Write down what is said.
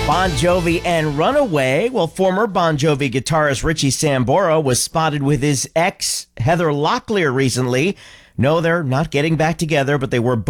Bon Jovi and Runaway. Well, former Bon Jovi guitarist Richie Sambora was spotted with his ex, Heather Locklear, recently. No, they're not getting back together, but they were both